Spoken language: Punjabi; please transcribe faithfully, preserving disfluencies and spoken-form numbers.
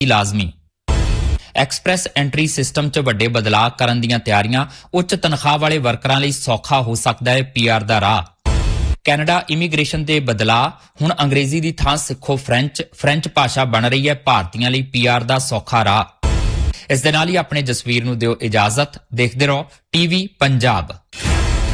ਲਾਜ਼ਮੀ। ਐਕਸਪ੍ਰੈਸ ਐਂਟਰੀ ਸਿਸਟਮ 'ਚ ਵੱਡੇ ਬਦਲਾਅ ਕਰਨ ਦੀਆਂ ਤਿਆਰੀਆਂ। ਉੱਚ ਤਨਖਾਹ ਵਾਲੇ ਵਰਕਰਾਂ ਲਈ ਸੌਖਾ ਹੋ ਸਕਦਾ ਹੈ ਪੀਆਰ ਦਾ ਰਾਹ। ਕੈਨੇਡਾ ਇਮੀਗ੍ਰੇਸ਼ਨ ਦੇ ਬਦਲਾਅ। ਹੁਣ ਅੰਗਰੇਜ਼ੀ ਦੀ ਥਾਂ ਸਿੱਖੋ ਫ੍ਰੈਂਚ। ਫ੍ਰੈਂਚ ਭਾਸ਼ਾ ਬਣ ਰਹੀ ਹੈ ਭਾਰਤੀਆਂ ਲਈ ਪੀਆਰ ਦਾ ਸੌਖਾ ਰਾਹ। ਇਸ ਦੇ ਨਾਲ ਹੀ ਆਪਣੇ ਜਸਵੀਰ ਨੂੰ ਦਿਓ ਇਜਾਜ਼ਤ। ਦੇਖਦੇ ਰਹੋ ਟੀਵੀ ਪੰਜਾਬ।